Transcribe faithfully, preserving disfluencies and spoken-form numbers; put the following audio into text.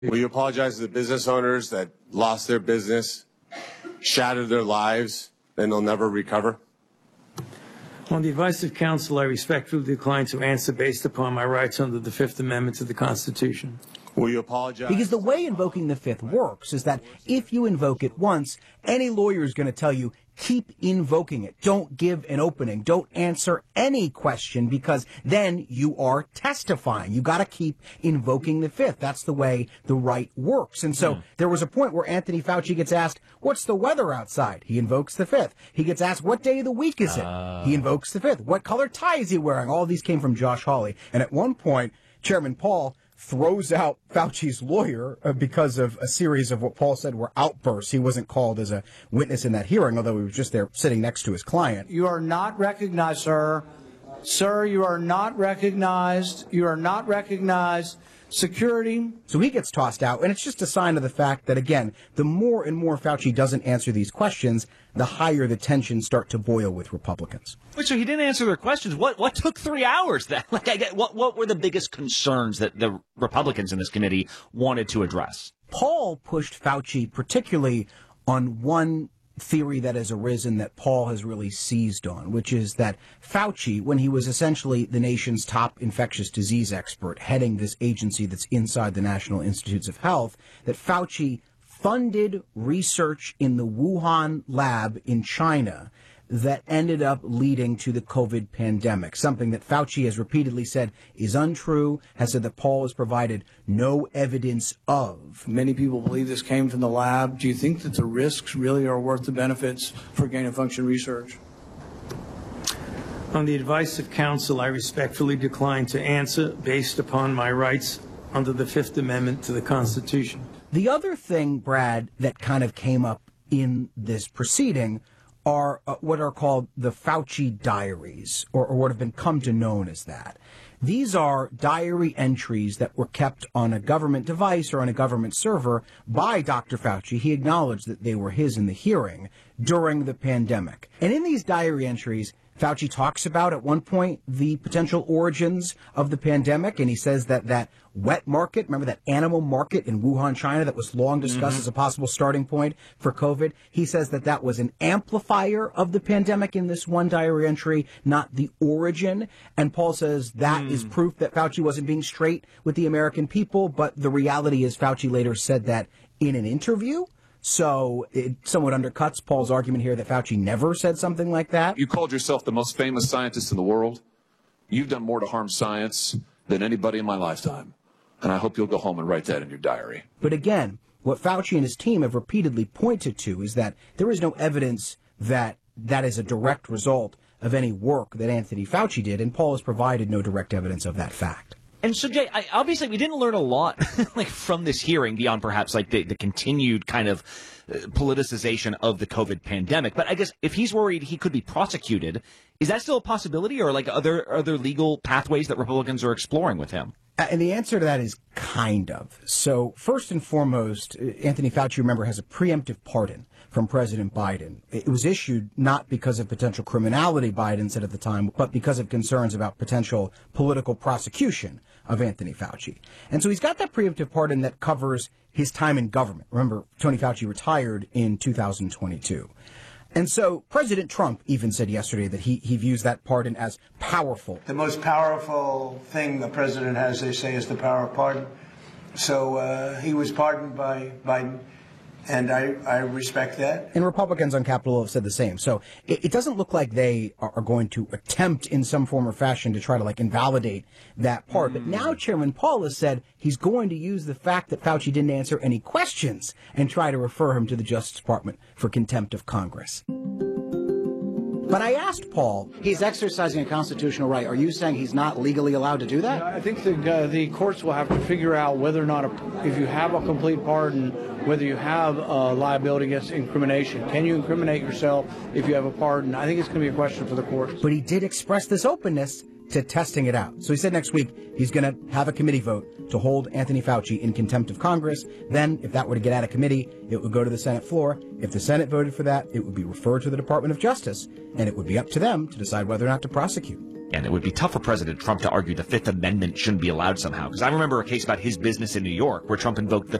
Will you apologize to the business owners that lost their business, shattered their lives, and they'll never recover? On the advice of counsel, I respectfully decline to answer based upon my rights under the Fifth Amendment to the Constitution. Will you apologize? Because the way invoking the Fifth works is that if you invoke it once, any lawyer is going to tell you, keep invoking it. Don't give an opening. Don't answer any question because then you are testifying. You got to keep invoking the Fifth. That's the way the right works. And so mm. there was a point where Anthony Fauci gets asked, what's the weather outside? He invokes the Fifth. He gets asked, what day of the week is it? Uh... He invokes the Fifth. What color tie is he wearing? All of these came from Josh Hawley. And at one point, Chairman Paul throws out Fauci's lawyer uh, because of a series of what Paul said were outbursts. He wasn't called as a witness in that hearing, although he was just there sitting next to his client. You are not recognized, sir. Sir, you are not recognized. You are not recognized. Security. So he gets tossed out, and it's just a sign of the fact that, again, the more and more Fauci doesn't answer these questions, the higher the tensions start to boil with Republicans. Wait, so he didn't answer their questions. What what took three hours then? Like, I get, what what were the biggest concerns that the Republicans in this committee wanted to address? Paul pushed Fauci particularly on one theory that has arisen that Paul has really seized on, which is that Fauci, when he was essentially the nation's top infectious disease expert, heading this agency that's inside the National Institutes of Health, that Fauci funded research in the Wuhan lab in China that ended up leading to the COVID pandemic, something that Fauci has repeatedly said is untrue, has said that Paul has provided no evidence of. Many people believe this came from the lab. Do you think that the risks really are worth the benefits for gain-of-function research? On the advice of counsel, I respectfully decline to answer based upon my rights under the Fifth Amendment to the Constitution. The other thing, Brad, that kind of came up in this proceeding are uh, what are called the Fauci diaries, or, or what have been come to known as that. These are diary entries that were kept on a government device or on a government server by Doctor Fauci. He acknowledged that they were his in the hearing during the pandemic. And in these diary entries, Fauci talks about at one point the potential origins of the pandemic, and he says that that wet market, remember that animal market in Wuhan, China, that was long discussed mm-hmm. as a possible starting point for COVID. He says that that was an amplifier of the pandemic in this one diary entry, not the origin. And Paul says that mm. is proof that Fauci wasn't being straight with the American people. But the reality is Fauci later said that in an interview. So it somewhat undercuts Paul's argument here that Fauci never said something like that. You called yourself the most famous scientist in the world. You've done more to harm science than anybody in my lifetime. And I hope you'll go home and write that in your diary. But again, what Fauci and his team have repeatedly pointed to is that there is no evidence that that is a direct result of any work that Anthony Fauci did, and Paul has provided no direct evidence of that fact. And so, Jay, I, obviously we didn't learn a lot like from this hearing beyond perhaps like the, the continued kind of uh, politicization of the COVID pandemic. But I guess if he's worried he could be prosecuted, is that still a possibility, or like other other legal pathways that Republicans are exploring with him? Uh, and the answer to that is kind of. So first and foremost, Anthony Fauci, remember, has a preemptive pardon from President Biden. It was issued not because of potential criminality, Biden said at the time, but because of concerns about potential political prosecution of Anthony Fauci. And so he's got that preemptive pardon that covers his time in government. Remember, Tony Fauci retired in two thousand twenty-two. And so President Trump even said yesterday that he, he views that pardon as powerful. The most powerful thing the president has, they say, is the power of pardon. So uh, he was pardoned by Biden, and I, I respect that. And Republicans on Capitol Hill have said the same. So it, it doesn't look like they are, are going to attempt in some form or fashion to try to like invalidate that part. Mm. But now Chairman Paul has said he's going to use the fact that Fauci didn't answer any questions and try to refer him to the Justice Department for contempt of Congress. But I asked Paul. He's exercising a constitutional right. Are you saying he's not legally allowed to do that? I think the, uh, the courts will have to figure out whether or not, a, if you have a complete pardon, whether you have uh, liability against incrimination. Can you incriminate yourself if you have a pardon? I think it's going to be a question for the courts. But he did express this openness to testing it out. So he said next week he's going to have a committee vote to hold Anthony Fauci in contempt of Congress. Then, if that were to get out of committee, it would go to the Senate floor. If the Senate voted for that, it would be referred to the Department of Justice, and it would be up to them to decide whether or not to prosecute. And it would be tough for President Trump to argue the Fifth Amendment shouldn't be allowed somehow. Because I remember a case about his business in New York where Trump invoked the